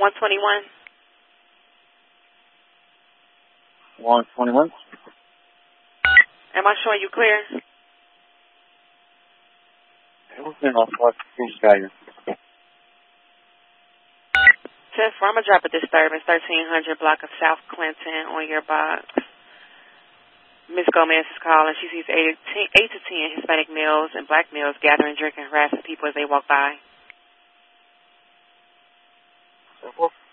121. 121. Am I showing you clear? Everything off what this guy is. 10-4, I'm going to drop a disturbance, 1300 block of South Clinton on your box. Miss Gomez is calling. She sees 8 to 10 Hispanic males and black males gathering, drinking, harassing people as they walk by.